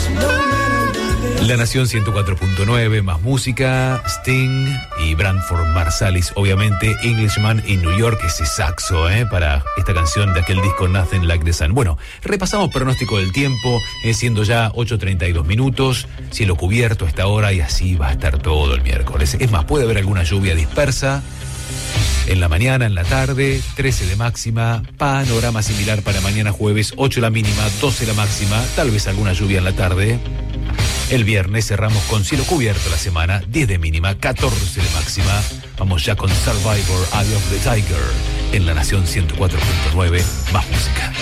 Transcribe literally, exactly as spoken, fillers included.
La Nación ciento cuatro punto nueve, más música, Sting y Branford Marsalis, obviamente Englishman in New York, ese saxo, ¿eh? Para esta canción de aquel disco Nothing Like the Sun. Bueno, repasamos pronóstico del tiempo, eh, siendo ya ocho treinta y dos minutos, cielo cubierto a esta hora y así va a estar todo el miércoles. Es más, puede haber alguna lluvia dispersa en la mañana, en la tarde, trece de máxima, panorama similar para mañana jueves, ocho la mínima, doce la máxima, tal vez alguna lluvia en la tarde. El viernes cerramos con cielo cubierto la semana, diez de mínima, catorce de máxima. Vamos ya con Survivor, Eye of the Tiger, en La Nación ciento cuatro punto nueve, más música.